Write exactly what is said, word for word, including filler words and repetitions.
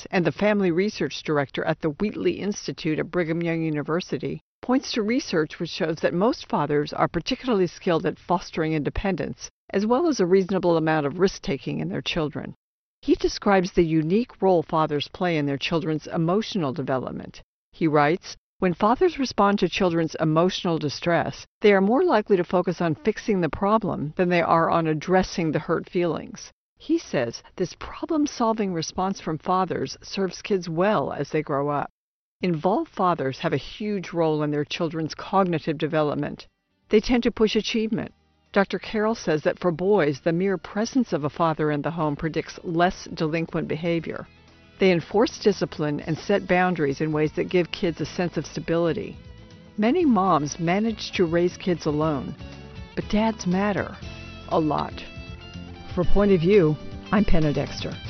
Davis and the family research director at the Wheatley Institute at Brigham Young University, points to research which shows that most fathers are particularly skilled at fostering independence, as well as a reasonable amount of risk-taking in their children. He describes the unique role fathers play in their children's emotional development. He writes, "When fathers respond to children's emotional distress, they are more likely to focus on fixing the problem than they are on addressing the hurt feelings." He says this problem-solving response from fathers serves kids well as they grow up. Involved fathers have a huge role in their children's cognitive development. They tend to push achievement. Doctor Carroll says that for boys, the mere presence of a father in the home predicts less delinquent behavior. They enforce discipline and set boundaries in ways that give kids a sense of stability. Many moms manage to raise kids alone, but dads matter a lot. For Point of View, I'm Penna Dexter.